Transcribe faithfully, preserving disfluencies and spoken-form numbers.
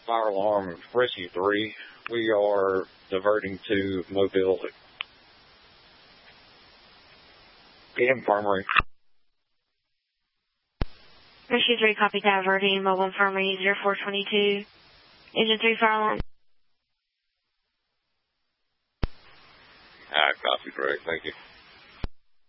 Fire alarm, rescue three. We are diverting to Mobile. Infirmary. Rescue three, copy diverting, Mobile Infirmary zero four two two. Engine three, fire alarm. Alright, copy, Greg. Thank you.